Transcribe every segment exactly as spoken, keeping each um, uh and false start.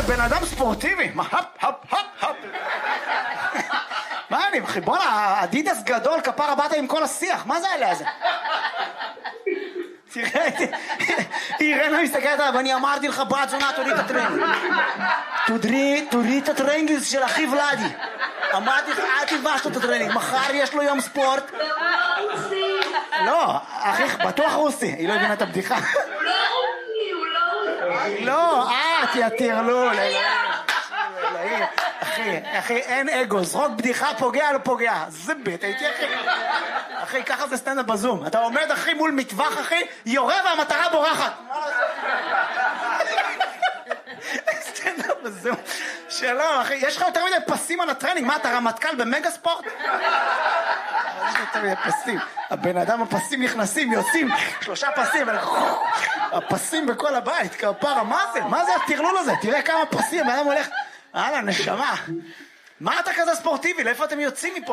בן אדם ספורטיבי, מה, הפ, הפ, הפ, הפ. מה אני, אחי, בוא'נה, אדידס גדול, כפרה באת עם כל השיח, מה זה עליה זה? תראה, אירנה מסתכלת עליו, ואני אמרתי לך, בת זונה, תוריד את הטרנינג. תוריד את הטרנינג של אחי ולדי. אמרתי לך, אל תלבש את הטרנינג, מחר יש לו יום ספורט. לא, אחי, בטוח רוסי, היא לא הבינה את הבדיחה. הוא לא רוסי, הוא לא רוסי. לא, אה, תיאטרלול. אחי, אחי, אין אגו, זרוק בדיחה פוגע לא פוגע. זה בית, הייתי אחי. אחי, ככה זה סטנדאפ בזום. אתה עומד אחי מול מטווח אחי, יורה והמטרה בורחת. סטנדאפ בזום. שלום אחי, יש לך יותר מדי פסים על הטרנינג. מה, אתה רמטכ"ל במגה ספורט? יש לך יותר מדי פסים. הבן אדם הפסים נכנסים, יוצאים, שלושה פסים, הפסים בכל הבית, כפרה, מה זה? מה זה הטרלול הזה? תראה כמה פסים, האדם הולך... הלאה, נשמה. מה אתה כזה ספורטיבי? לאיפה אתם יוצאים מפה?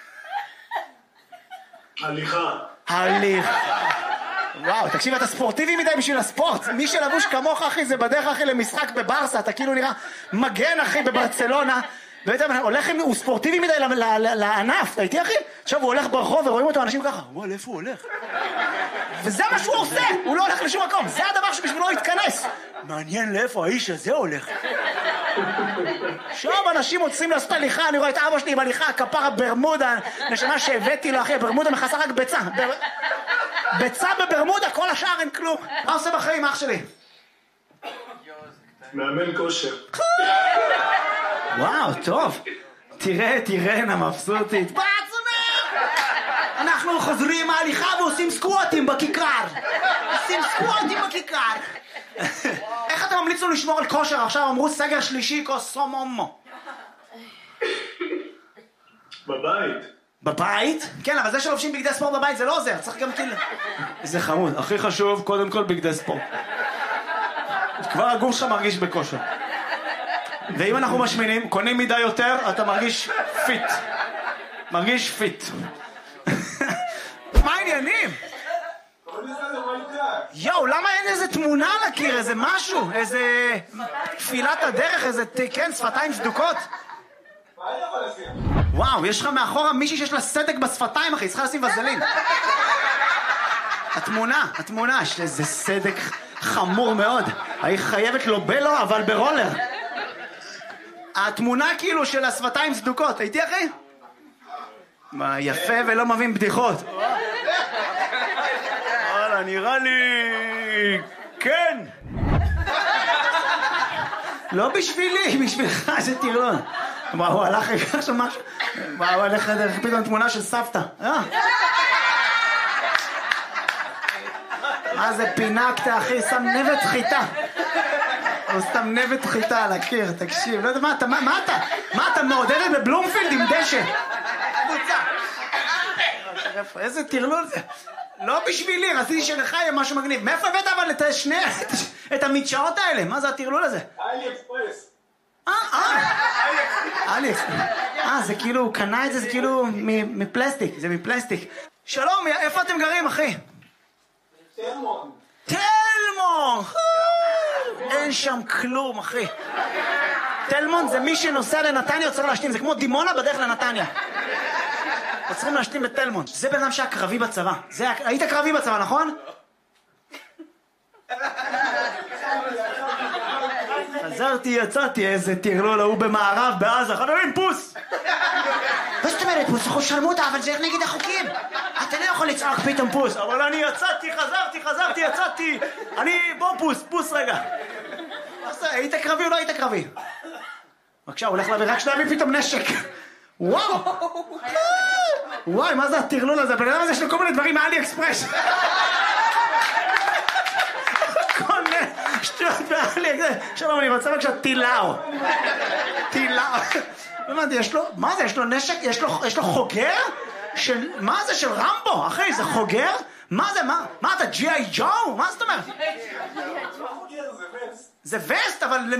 הליכה. הליכה. וואו, תקשיב, אתה ספורטיבי מדי בשביל הספורט. מי שלבוש כמוך, אחי, זה בדרך, אחי, למשחק בברסה. אתה כאילו נראה מגן, אחי, בברצלונה. הולך, הוא ספורטיבי מדי לענף. אתה איתי, אחי? עכשיו הוא הולך ברחוב ורואים אותו אנשים ככה. וואו, לאיפה הוא הולך? וזה מה שהוא עושה. הוא לא הולך לשום מקום. זה הדבר שבשבילו הוא יתכנס. מעניין לאיפה האיש הזה הולך. עכשיו אנשים עוצרים לעשות הליכה, אני רואה את אבא שלי בהליכה, כפרה ברמודה, נשמה שהבאתי לו אחי, ברמודה מכסה רק ביצה. ביצה בברמודה, כל השאר אין כלום. מה עושה בחיים אח שלי? מאמן כושר. וואו, טוב. תראה, תראה, מבסוטית. בעצונה! אנחנו חוזרים מההליכה ועושים סקווטים בכיכר. עושים סקווטים בכיכר. איך אתה ממליץ לו לשמור על כושר? עכשיו אמרו סגר שלישי קוסומומו. בבית. בבית? כן, אבל זה שלובשים בגדי ספורט בבית זה לא עוזר, צריך גם כאילו... איזה חמוד, הכי חשוב, קודם כל בגדי ספורט. כבר הגוף שלך מרגיש בכושר. ואם אנחנו משמינים, קונים מידה יותר, אתה מרגיש פיט. מרגיש פיט. מה העניינים? יואו, למה אין איזה תמונה על הקיר, איזה משהו, איזה תפילת הדרך, איזה, כן, שפתיים סדוקות? וואו, יש לך מאחורה מישהי שיש לה סדק בשפתיים, אחי, צריכה לשים וזלין. התמונה, התמונה, יש איזה סדק חמור מאוד. היא חייבת לו בלו, אבל ברולר. התמונה כאילו של השפתיים סדוקות, הייתי אחי? מה, יפה ולא מבין בדיחות. וואלה, נראה לי... כן. לא בשבילי, בשבילך, זה תירון. מה, הוא הלך לקח שם משהו? מה, הוא הלך לדרך פתאום תמונה של סבתא. מה זה פינקת, אחי? שם נבט חיטה. הוא שם נבט חיטה על הקיר, תקשיב. לא יודע, מה אתה, מה אתה? מה אתה מעודדת בבלומפילד עם דשא? קבוצה. איזה תרלול זה. לא בשבילי, רציתי שלך יהיה משהו מגניב. מאיפה הבאת אבל את שני, את המדשאות האלה? מה זה התרלול הזה? אלי אקספרס. אה, אה. אלי אקספרס. אה, זה כאילו, הוא קנה את זה, זה כאילו מפלסטיק, זה מפלסטיק. שלום, איפה אתם גרים, אחי? תלמון. תלמון! אין שם כלום, אחי. תלמון זה מי שנוסע לנתניה צריך להשתים, זה כמו דימונה בדרך לנתניה. צריכים להשתים בתלמון. זה בן אדם שהיה קרבי בצבא. היית קרבי בצבא, נכון? חזרתי, יצאתי, איזה תרלול, הוא במערב, בעזה, חברים, פוס! מה זאת אומרת פוס? אנחנו שרמוטה, אבל זה נגד החוקים. אתה לא יכול לצעוק פתאום פוס. אבל אני יצאתי, חזרתי, חזרתי, יצאתי. אני, בוא פוס, פוס רגע. היית קרבי או לא היית קרבי? בבקשה, הוא הולך להביא, רק שלהביא פתאום נשק. וואו! וואי, מה זה התרלול הזה? בן אדם הזה יש לו כל מיני דברים מאלי אקספרס. כל מיני שטויות באלי אקספרס. שלום, אני רוצה בבקשה טילאו. טילאו. הבנתי, יש לו, מה זה? יש לו נשק? יש לו, יש לו חוגר? של, מה זה? של רמבו? אחי, זה חוגר? מה זה? מה? מה אתה? ג'י איי ג'ו? מה זאת אומרת? זה וסט. זה וסט, אבל...